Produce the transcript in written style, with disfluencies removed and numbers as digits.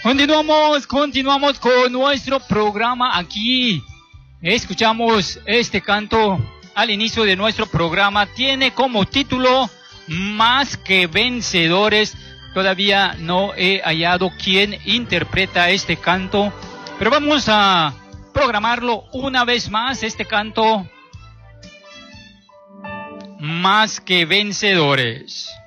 Continuamos con nuestro programa aquí. Escuchamos este canto al inicio de nuestro programa. Tiene como título Más que Vencedores. Todavía no he hallado quién interpreta este canto, pero vamos a programarlo una vez más, este canto Más que Vencedores.